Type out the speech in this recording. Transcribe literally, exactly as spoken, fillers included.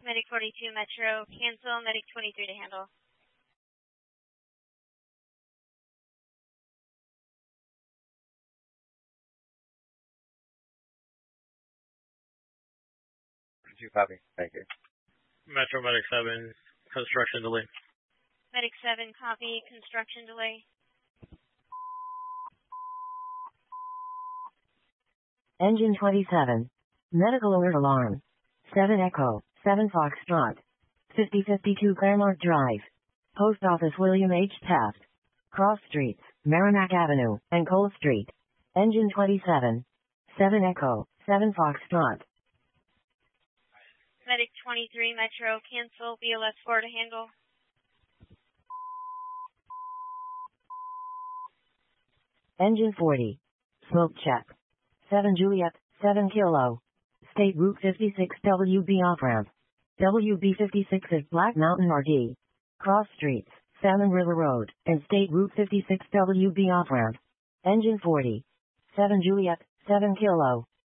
Medic forty-two Metro, cancel, Medic twenty-three to handle. Two copy. Thank you. Metro Medic seven, construction delay. Medic seven, copy, construction delay. Engine twenty-seven. Medical alert alarm. seven Echo, seven Foxtrot. fifty fifty-two Claremont Drive. Post Office William H. Taft. Cross Streets, Merrimack Avenue, and Cole Street. Engine twenty-seven. seven Echo, seven Foxtrot. Medic twenty-three Metro, cancel, B L S four to handle. Engine forty. Smoke check. seven Juliet, seven Kilo. State Route fifty-six W B off-ramp. W B fifty-six is Black Mountain R D. Cross Streets, Salmon River Road, and State Route fifty-six W B off-ramp. Engine forty. seven Juliet, seven Kilo.